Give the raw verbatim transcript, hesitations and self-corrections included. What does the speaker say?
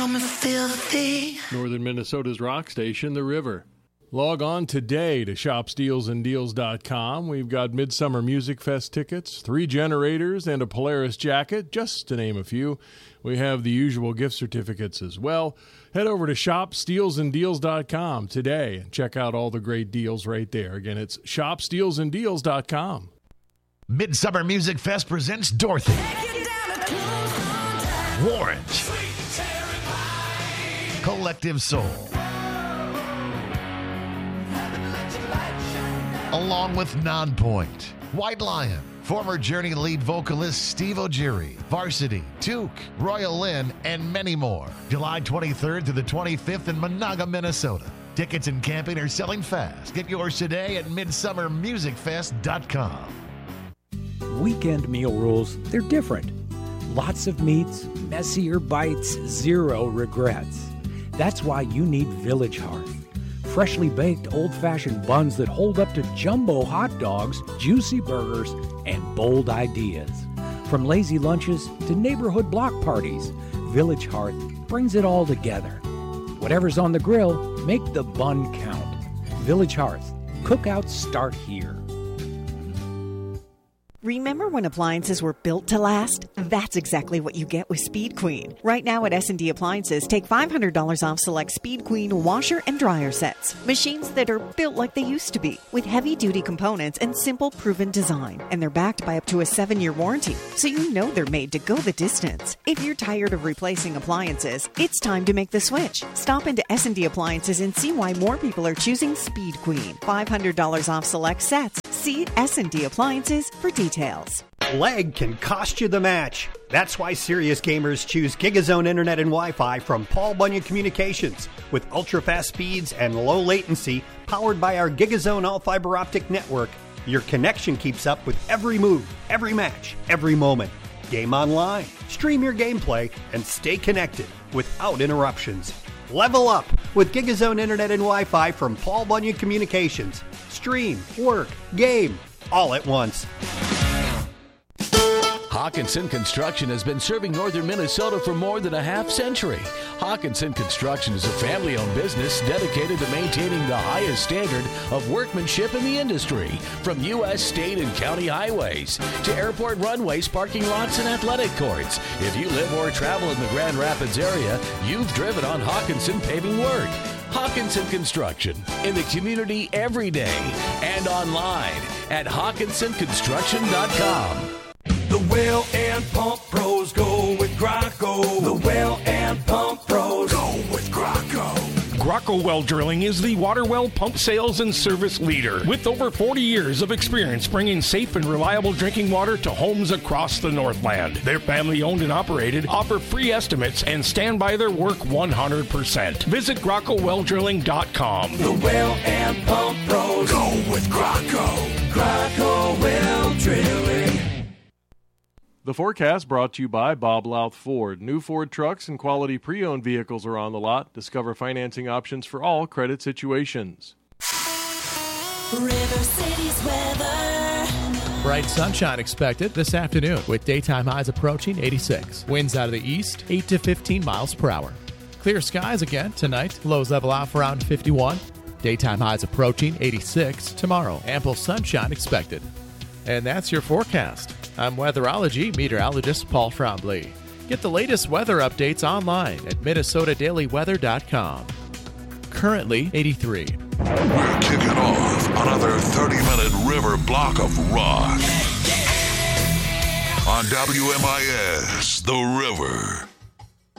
call me filthy. Northern Minnesota's rock station, The River. Log on today to shop steals and deals dot com. We've got Midsummer Music Fest tickets, three generators, and a Polaris jacket, just to name a few. We have the usual gift certificates as well. Head over to shop steals and deals dot com today and check out all the great deals right there. Again, it's shop steals and deals dot com. Midsummer Music Fest presents Dorothy, Warrant, Collective Soul, along with Nonpoint, White Lion, former Journey lead vocalist Steve O'Geary, Varsity, Duke, Royal Lynn, and many more. July twenty-third through the twenty-fifth in Monaga, Minnesota. Tickets and camping are selling fast. Get yours today at midsummer music fest dot com. Weekend meal rules, they're different. Lots of meats, messier bites, zero regrets. That's why you need Village Hearth. Freshly baked old-fashioned buns that hold up to jumbo hot dogs, juicy burgers, and bold ideas. From lazy lunches to neighborhood block parties, Village Hearth brings it all together. Whatever's on the grill, make the bun count. Village Hearth. Cookouts start here. Remember when appliances were built to last? That's exactly what you get with Speed Queen. Right now at S and D Appliances, take five hundred dollars off select Speed Queen washer and dryer sets. Machines that are built like they used to be, with heavy-duty components and simple, proven design. And they're backed by up to a seven-year warranty, so you know they're made to go the distance. If you're tired of replacing appliances, it's time to make the switch. Stop into S and D Appliances and see why more people are choosing Speed Queen. five hundred dollars off select sets. See S and D Appliances for details. Lag can cost you the match. That's why serious gamers choose GigaZone Internet and Wi-Fi from Paul Bunyan Communications. With ultra-fast speeds and low latency, powered by our GigaZone all-fiber optic network, your connection keeps up with every move, every match, every moment. Game online, stream your gameplay, and stay connected without interruptions. Level up with GigaZone Internet and Wi-Fi from Paul Bunyan Communications. Stream, work, game, all at once. Hawkinson Construction has been serving northern Minnesota for more than a half century. Hawkinson Construction is a family-owned business dedicated to maintaining the highest standard of workmanship in the industry, from U S state and county highways to airport runways, parking lots, and athletic courts. If you live or travel in the Grand Rapids area, you've driven on Hawkinson paving work. Hawkinson Construction, in the community every day and online at hawkinson construction dot com. The well and pump pros go with Graco. The well and pump pros go with Graco. Graco Well Drilling is the water well pump sales and service leader with over forty years of experience bringing safe and reliable drinking water to homes across the Northland. They're family owned and operated, offer free estimates, and stand by their work one hundred percent. Visit Graco Well Drilling dot com. The well and pump pros go with Graco. Graco Well Drilling. The forecast brought to you by Bob Louth Ford. New Ford trucks and quality pre-owned vehicles are on the lot. Discover financing options for all credit situations. River City's weather. Bright sunshine expected this afternoon with daytime highs approaching eighty-six. Winds out of the east, eight to fifteen miles per hour. Clear skies again tonight. Lows level off around fifty-one. Daytime highs approaching eighty-six tomorrow. Ample sunshine expected. And that's your forecast. I'm weatherology meteorologist Paul Trombley. Get the latest weather updates online at minnesota daily weather dot com. Currently eighty-three. We're kicking off another thirty-minute river block of rock on W M I S, The River.